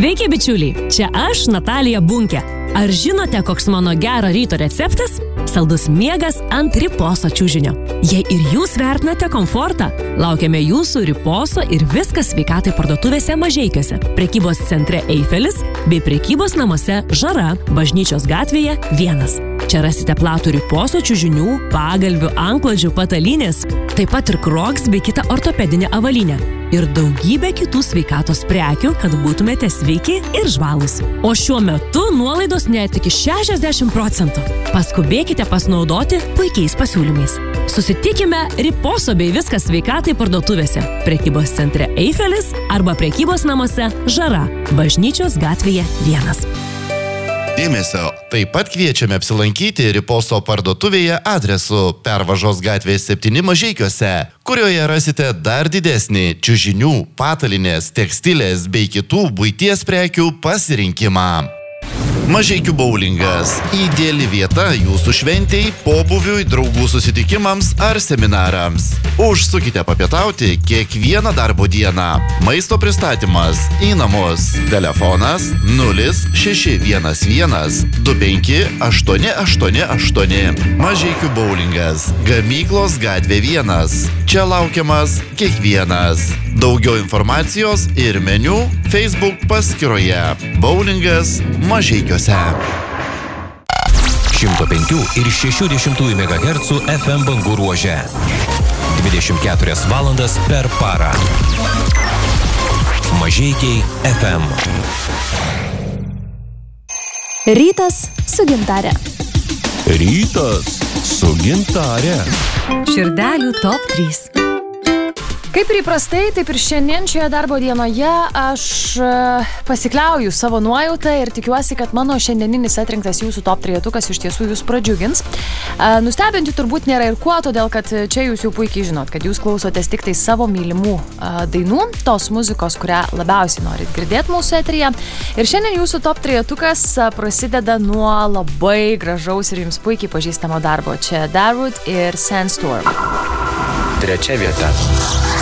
Sveiki, bičiuliai, čia aš, Natalija Bunkė. Ar žinote, koks mano gero ryto receptas? Saldus miegas ant riposo čiužinio. Jei ir jūs vertinate komfortą, laukiame jūsų riposo ir viskas sveikatai parduotuvėse Mažeikiuose, prekybos centre Eifelis bei prekybos namuose Žara, Bažnyčios gatvėje 1. Čia rasite platų riposo čiužinių, pagalvių, antklodžių, patalynės, taip pat ir Crocs bei kitą ortopedinę avalynę. Ir daugybę kitų sveikatos prekių, kad būtumėte sveiki ir žvalūs. O šiuo metu nuolaidos net iki 60%. Paskubėkite pasinaudoti puikiais pasiūlymais. Susitikime riposo bei viskas sveikatai parduotuvėse, prekybos centre Eifelis arba prekybos namuose Žara, Bažnyčios gatvėje 1. Dėmesio, taip pat kviečiame apsilankyti riposo parduotuvėje adresu Pervažos gatvės 7 Mažeikiuose, kurioje rasite dar didesnį čiužinių, patalinės, tekstilės bei kitų buities prekių pasirinkimą. Mažeikių boulingas – ideali vieta jūsų šventei, pobūviui, draugų susitikimams ar seminarams. Užsukite papietauti kiekvieną darbo dieną. Maisto pristatymas į namus. Telefonas 0611 25 888. Mažeikių boulingas. Gamyklos gatvė 1. Čia laukiamas kiekvienas. Daugiau informacijos ir meniu Facebook paskyroje. Boulingas Mažeikiuose. 105 ir 60 MHz FM bangų ruože. 24 valandas per parą. Mažeikiai FM. Rytas su gintare. Rytas su gintare. Širdelių top 3. Kaip ir įprastai, taip ir šiandien šioje darbo dienoje aš pasikliauju savo nuojautą ir tikiuosi, kad mano šiandieninis atrinktas jūsų top 3-tukas iš tiesų jūs pradžiugins. Nustebinti turbūt nėra ir kuo, todėl kad čia jūs jau puikiai žinot, kad jūs klausotės tik tai savo mylimų dainų, tos muzikos, kurią labiausiai norit girdėti mūsų eteryje. Ir šiandien jūsų top 3-tukas prasideda nuo labai gražaus ir jums puikiai pažįstamo darbo. Čia Darude ir Sandstorm. 3 vieta.